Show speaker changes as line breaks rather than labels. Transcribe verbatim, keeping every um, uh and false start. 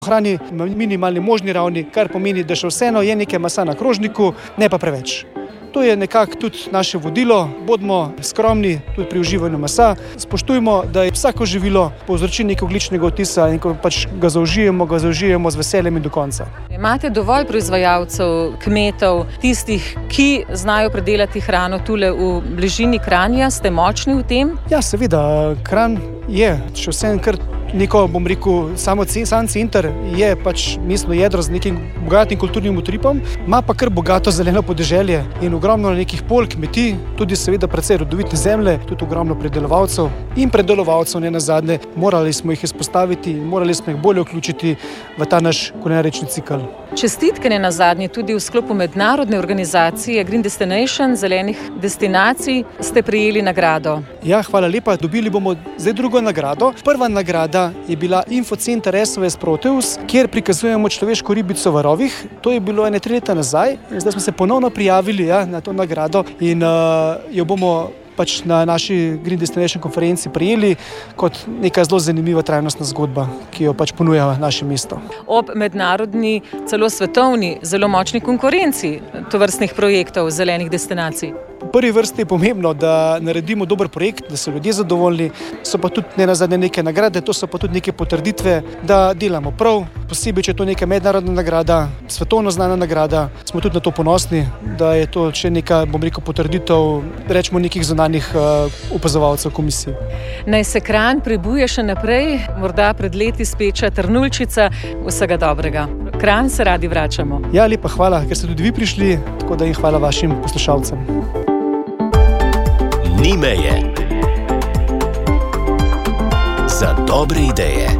hrani na minimalni možni ravni, kar pomeni, da še vseeno je nekaj mesa na krožniku, ne pa preveč. To je nekako tudi naše vodilo, bodimo skromni tudi pri uživanju mesa, spoštujmo, da je vsako živilo povzroči nekaj ogljičnega odtisa in ko pač ga zaužijemo, ga zaužijemo z veseljem in do konca.
Imate dovolj proizvajalcev, kmetov, tistih, ki znajo predelati hrano tule v bližini Kranja, ste močni v tem?
Ja, seveda, Kranj je še vseeno kar neko, bom rekel, samo sam center je pač mestno jedro z nekim bogatim kulturnim utripom, ima pa kar bogato zeleno podeželje in ogromno nekih polj, kmetij, tudi seveda precej rodovitne zemlje, tudi ogromno predelovalcev in predelovalcev ne nazadnje. Morali smo jih izpostaviti, morali smo jih bolje vključiti v ta naš kulinarični cikel.
Čestitke ne nazadnje tudi v sklopu mednarodne organizacije Green Destination, zelenih destinacij, ste prejeli nagrado.
Ja, hvala lepa. Dobili bomo zdaj drugo nagrado. Prva nagrada je bila Infocenter S O S Proteus, kjer prikazujemo človeško ribico v rovih. To je bilo ene tri leta nazaj. Zdaj smo se ponovno prijavili ja, na to nagrado in uh, jo bomo pač na naši Green Destination konferenci prijeli kot neka zelo zanimiva trajnostna zgodba, ki jo pač ponuja naše mesto.
Ob mednarodni, celo svetovni, zelo močni konkurenci tovrstnih projektov zelenih destinacij.
V prvi vrsti je pomembno, da naredimo dober projekt, da so ljudje zadovoljni, so pa tudi ne nazadnje neke nagrade, to so pa tudi neke potrditve, da delamo prav, posebej, če je to neka mednarodna nagrada, svetovno znana nagrada, smo tudi na to ponosni, da je to še neka, bom rekel, potrditev, rečemo, nekih zunanjih uh, opazovalcev komisije.
Naj se Kranj prebuje še naprej, morda pred leti speča Trnuljčica, vsega dobrega. Kranj se radi vračamo.
Ja, lepa hvala, ker ste tudi vi prišli, tako da in hvala vašim poslušalcem.
Ni meje za dobre ideje.